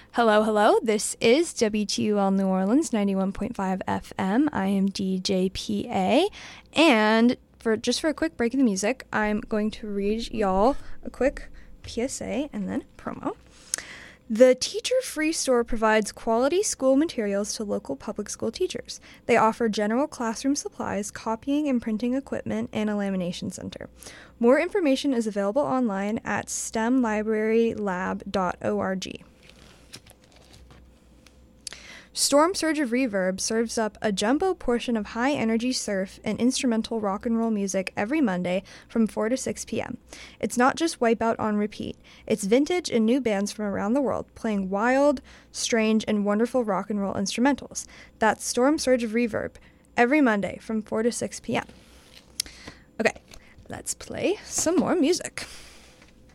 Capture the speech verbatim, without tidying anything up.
Hello, hello. This is W T U L New Orleans ninety-one point five F M. I am D J P A, and for just for a quick break in the music, I'm going to read y'all a quick P S A and then promo. The Teacher Free Store provides quality school materials to local public school teachers. They offer general classroom supplies, copying and printing equipment, and a lamination center. More information is available online at stem library lab dot org. Storm Surge of Reverb serves up a jumbo portion of high-energy surf and instrumental rock and roll music every Monday from four to six p.m. It's not just Wipeout on repeat. It's vintage and new bands from around the world playing wild, strange, and wonderful rock and roll instrumentals. That's Storm Surge of Reverb every Monday from four to six p.m. Okay, let's play some more music.